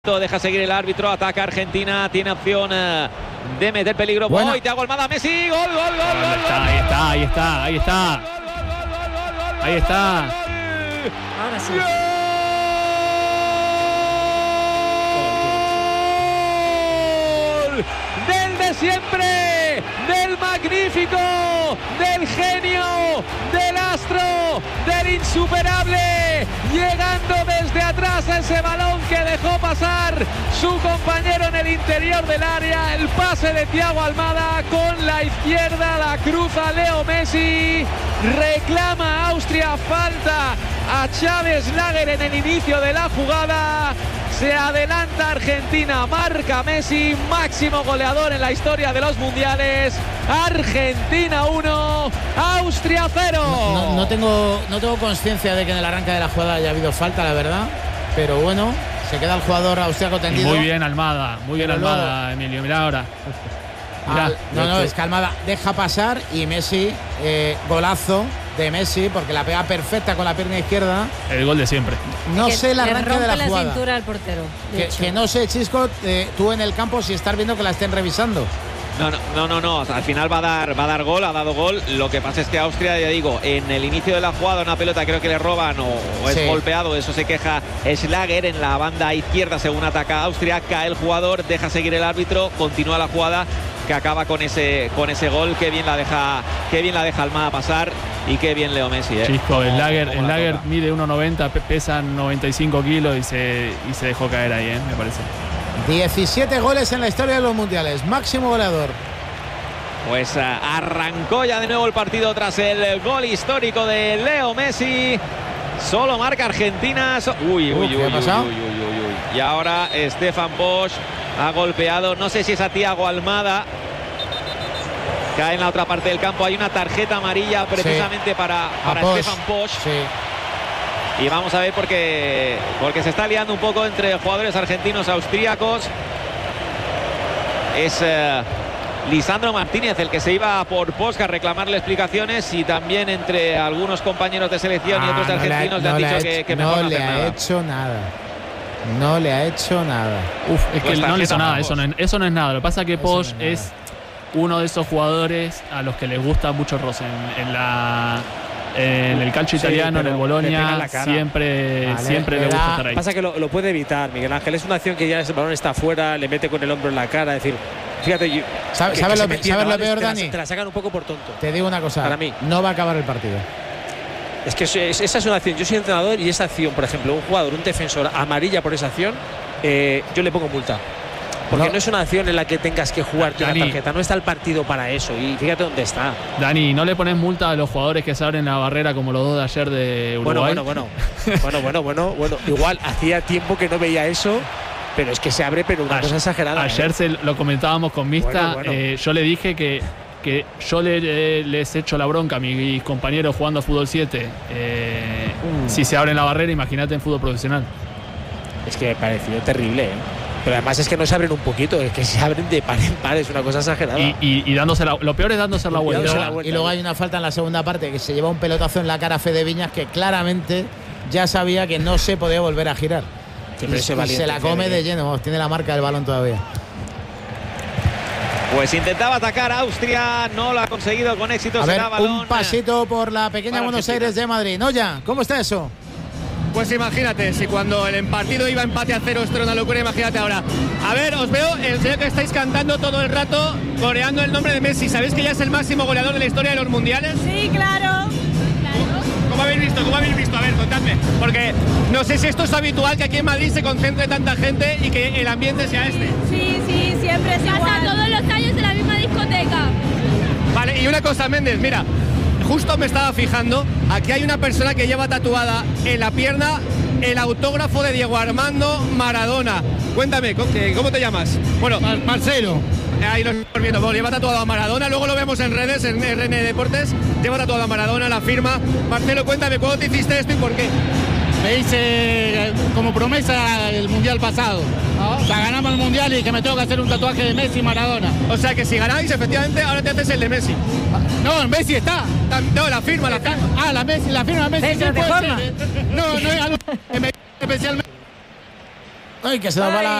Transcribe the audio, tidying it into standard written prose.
Deja seguir el árbitro, ataca Argentina, tiene opción de meter peligro. Bueno. ¡Oh! Thiago Almada, Messi, gol, gol, gol, gol, Ahí está, ahí está, ahí está. Ahí está. Ahora sí. ¡Gol! Del de siempre, del magnífico, del genio, del astro, del insuperable, llegando desde atrás a ese balón que dejó pasar su compañero en el interior del área. El pase de Thiago Almada con la izquierda, la cruza Leo Messi, reclama Austria falta a Xavi Schlager en el inicio de la jugada. Se adelanta Argentina, marca Messi, máximo goleador en la historia de los mundiales. Argentina 1, Austria 0. No tengo conciencia de que en el arranque de la jugada haya habido falta, la verdad. Pero bueno, se queda el jugador austriaco tendido. Muy bien Almada, Emilio, mira ahora. Mirá, No, es que Almada deja pasar y Messi, golazo de Messi, porque la pega perfecta con la pierna izquierda. El gol de siempre. No sé el arranque de la jugada. La cintura al portero. Que no sé, Chisco, tú en el campo si estás viendo que la estén revisando. No. Al final va a dar gol, ha dado gol. Lo que pasa es que Austria, ya digo, en el inicio de la jugada una pelota creo que le roban o es golpeado. Eso se queja Schlager en la banda izquierda según ataca Austria. Cae el jugador, deja seguir el árbitro, continúa la jugada que acaba con ese gol. Qué bien la deja Almada pasar y qué bien Leo Messi. Chisco, Schlager mide 1,90, pesa 95 kilos y se dejó caer ahí, me parece. 17 goles en la historia de los mundiales, máximo goleador. Pues arrancó ya de nuevo el partido tras el gol histórico de Leo Messi. Solo marca Argentina. ¿Qué ha pasado? Y ahora Stefan Posch ha golpeado, no sé si es a Thiago Almada. Cae en la otra parte del campo. Hay una tarjeta amarilla precisamente para Stefan Posch. Sí. Y vamos a ver porque se está liando un poco entre jugadores argentinos austríacos. Es Lisandro Martínez el que se iba por Posch a reclamarle explicaciones, y también entre algunos compañeros de selección y otros argentinos le han dicho que mejor no hacer nada. No le ha hecho nada. No le ha hecho nada. Es que no le hizo nada, eso no es nada. Lo que pasa es que Posch es uno de esos jugadores a los que les gusta mucho el roce en el calcio italiano, en el Bologna, siempre le gusta estar ahí. Pasa que lo puede evitar, Miguel Ángel. Es una acción que ya ese balón está afuera, le mete con el hombro en la cara. Es decir, fíjate, ¿sabes lo peor, Dani? Te la sacan un poco por tonto. Te digo una cosa, para mí no va a acabar el partido. Es que esa es una acción. Yo soy entrenador y esa acción, por ejemplo, un jugador, un defensor amarilla por esa acción, yo le pongo multa. Porque no es una acción en la que tengas que jugarte una tarjeta. No está el partido para eso. Y fíjate dónde está. Dani, ¿no le pones multa a los jugadores que se abren la barrera como los dos de ayer de Uruguay? Bueno. Igual, hacía tiempo que no veía eso. Pero es que se abre, pero una cosa exagerada. Ayer lo comentábamos con Mista. Yo le dije que yo les echo la bronca a mis compañeros jugando a fútbol 7. Si se abren la barrera, imagínate en fútbol profesional. Es que me pareció terrible, Pero además es que no se abren un poquito, es que se abren de par en par, es una cosa exagerada. Y dándose lo peor es dándose la vuelta. Y luego hay una falta en la segunda parte, que se lleva un pelotazo en la cara a Fede Viñas, que claramente ya sabía que no se podía volver a girar. Y se la come de lleno, tiene la marca del balón todavía. Pues intentaba atacar a Austria, no lo ha conseguido con éxito. A ver, balón, un pasito por la pequeña Buenos Aires de Madrid. Noya, ¿cómo está eso? Pues imagínate, si cuando el partido iba empate a 0, esto era una locura, imagínate ahora. A ver, os veo el señor que estáis cantando todo el rato, coreando el nombre de Messi. ¿Sabéis que ya es el máximo goleador de la historia de los mundiales? Sí, claro. ¿Cómo habéis visto? A ver, contadme. Porque no sé si esto es habitual, que aquí en Madrid se concentre tanta gente y que el ambiente sea este. Sí, siempre es igual. Pasa todos los años en la misma discoteca. Vale, y una cosa, Méndez, mira. Justo me estaba fijando, aquí hay una persona que lleva tatuada en la pierna el autógrafo de Diego Armando Maradona. Cuéntame, ¿cómo te llamas? Bueno, Marcelo. Ahí lo estamos viendo, bueno, lleva tatuado a Maradona, luego lo vemos en redes, en RN Deportes, lleva tatuado a Maradona, la firma. Marcelo, cuéntame, ¿cuándo te hiciste esto y por qué? Me hice como promesa el mundial pasado. O sea, ganamos el mundial y que me tengo que hacer un tatuaje de Messi y Maradona. O sea que si ganáis, efectivamente, ahora te haces el de Messi. No, Messi está. No, la firma. La firma de Messi. ¿Pero de forma? No es algo que me especialmente. Ay, que se nos va la